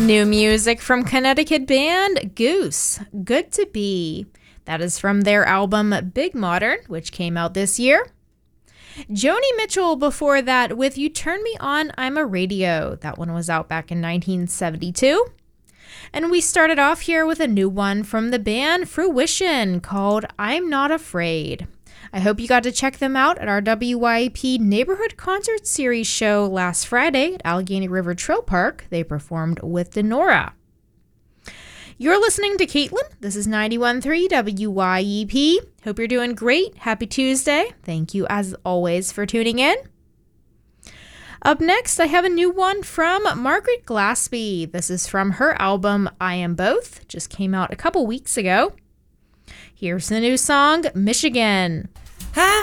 New music from Connecticut band Goose, Good to Be. That is from their album Big Modern, which came out this year. Joni Mitchell before that with You Turn Me On, I'm a Radio. That one was out back in 1972. And we started off here with a new one from the band Fruition called I'm Not Afraid. I hope you got to check them out at our WYAP Neighborhood Concert Series show last Friday at Allegheny River Trail Park. They performed with Denora. You're listening to Caitlin. This is 91.3 WYEP. Hope you're doing great. Happy Tuesday. Thank you, as always, for tuning in. Up next, I have a new one from Margaret Glaspie. This is from her album I Am Both. Just came out a couple weeks ago. Here's the new song, Michigan. I'm